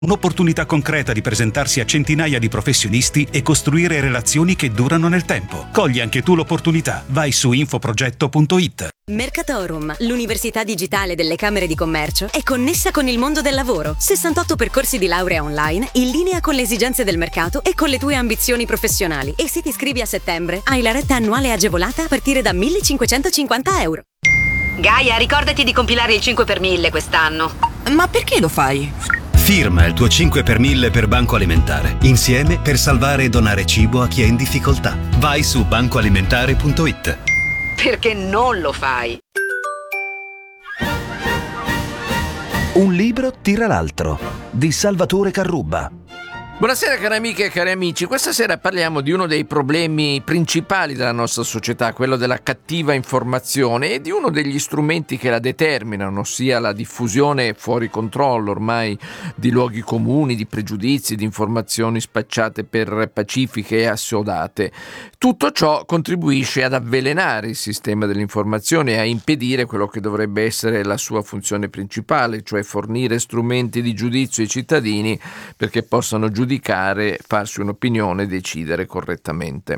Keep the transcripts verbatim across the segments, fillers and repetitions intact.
Un'opportunità concreta di presentarsi a centinaia di professionisti e costruire relazioni che durano nel tempo. Cogli anche tu l'opportunità. Vai su infoprogetto punto it. Mercatorum, l'università digitale delle Camere di Commercio, è connessa con il mondo del lavoro. sessantotto percorsi di laurea online in linea con le esigenze del mercato e con le tue ambizioni professionali. E se ti iscrivi a settembre, hai la retta annuale agevolata a partire da millecinquecentocinquanta euro. Gaia, ricordati di compilare il cinque per mille quest'anno. Ma perché lo fai? Firma il tuo cinque per mille per Banco Alimentare. Insieme per salvare e donare cibo a chi è in difficoltà. Vai su banco alimentare punto it. Perché non lo fai? Un libro tira l'altro, di Salvatore Carrubba. Buonasera cari amiche e cari amici, questa sera parliamo di uno dei problemi principali della nostra società, quello della cattiva informazione, e di uno degli strumenti che la determinano, ossia la diffusione fuori controllo ormai di luoghi comuni, di pregiudizi, di informazioni spacciate per pacifiche e assodate. Tutto ciò contribuisce ad avvelenare il sistema dell'informazione e a impedire quello che dovrebbe essere la sua funzione principale, cioè fornire strumenti di giudizio ai cittadini perché possano giudicare, farsi un'opinione e decidere correttamente.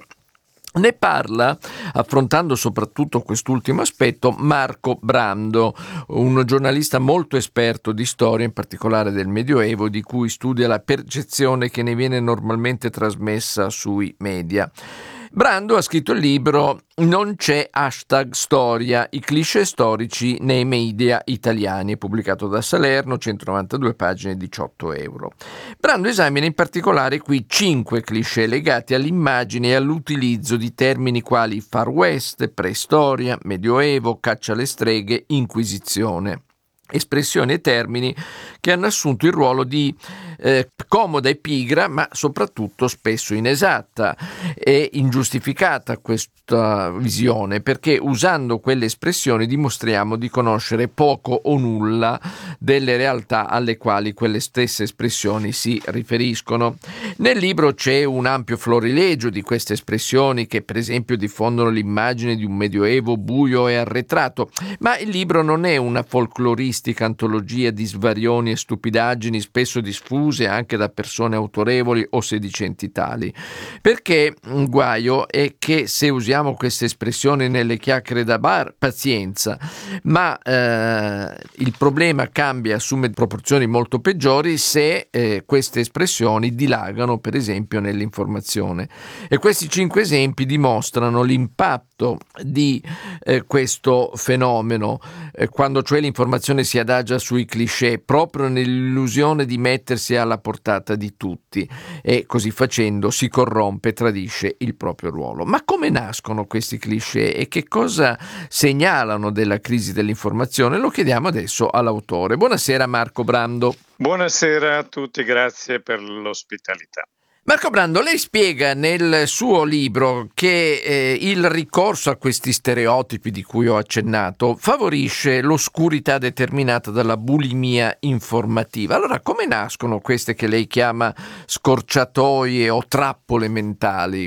Ne parla, affrontando soprattutto quest'ultimo aspetto, Marco Brando, un giornalista molto esperto di storia, in particolare del Medioevo, di cui studia la percezione che ne viene normalmente trasmessa sui media. Brando ha scritto il libro Non c'è hashtag storia, i cliché storici nei media italiani, pubblicato da Salerno, centonovantadue pagine, diciotto euro. Brando esamina in particolare qui cinque cliché legati all'immagine e all'utilizzo di termini quali Far West, preistoria, Medioevo, caccia alle streghe, Inquisizione. Espressioni e termini che hanno assunto il ruolo di eh, comoda e pigra, ma soprattutto spesso inesatta e ingiustificata questa visione, perché usando quelle espressioni dimostriamo di conoscere poco o nulla delle realtà alle quali quelle stesse espressioni si riferiscono. Nel libro c'è un ampio florilegio di queste espressioni che per esempio diffondono l'immagine di un medioevo buio e arretrato, ma il libro non è una folcloristica antologia di svarioni e stupidaggini spesso diffuse anche da persone autorevoli o sedicenti tali, perché un guaio è che se usiamo queste espressioni nelle chiacchiere da bar, pazienza, ma eh, il problema cambia, assume proporzioni molto peggiori se eh, queste espressioni dilagano per esempio nell'informazione, e questi cinque esempi dimostrano l'impatto di eh, questo fenomeno eh, quando cioè l'informazione si adagia sui cliché proprio nell'illusione di mettersi alla portata di tutti, e così facendo si corrompe e tradisce il proprio ruolo. Ma come nascono questi cliché e che cosa segnalano della crisi dell'informazione? Lo chiediamo adesso all'autore. Buonasera Marco Brando. Buonasera a tutti, grazie per l'ospitalità. Marco Brando, lei spiega nel suo libro che eh, il ricorso a questi stereotipi di cui ho accennato favorisce l'oscurità determinata dalla bulimia informativa. Allora, come nascono queste che lei chiama scorciatoie o trappole mentali?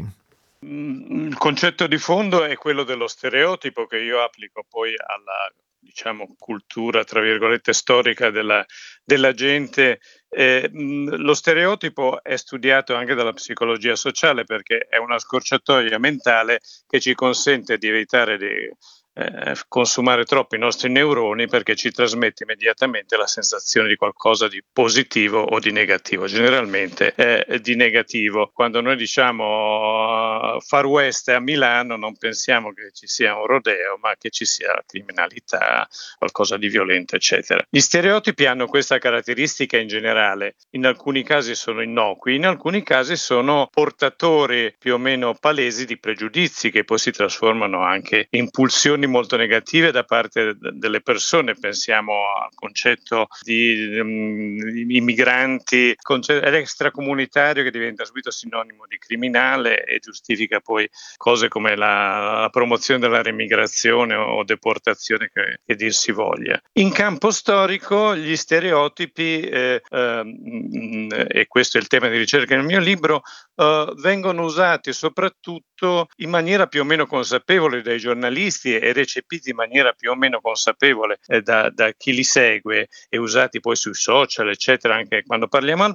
Il concetto di fondo è quello dello stereotipo che io applico poi alla, diciamo, cultura, tra virgolette, storica della, della gente. Eh, lo stereotipo è studiato anche dalla psicologia sociale perché è una scorciatoia mentale che ci consente di evitare di eh, consumare troppo i nostri neuroni, perché ci trasmette immediatamente la sensazione di qualcosa di positivo o di negativo, generalmente eh, di negativo. Quando noi diciamo uh, Far West a Milano non pensiamo che ci sia un rodeo, ma che ci sia criminalità, qualcosa di violento, eccetera. Gli stereotipi hanno questa caratteristica in generale: in alcuni casi sono innocui, in alcuni casi sono portatori più o meno palesi di pregiudizi che poi si trasformano anche in pulsioni molto negative da parte delle persone. Pensiamo al concetto di um, immigranti, concetto extracomunitario che diventa subito sinonimo di criminale e giustifica poi cose come la, la promozione della remigrazione o deportazione, che, che dir si voglia. In campo storico gli stereotipi, eh, eh, e questo è il tema di ricerca nel mio libro, eh, vengono usati soprattutto tradotto in maniera più o meno consapevole dai giornalisti e recepiti in maniera più o meno consapevole eh, da, da chi li segue e usati poi sui social, eccetera, anche quando parliamo al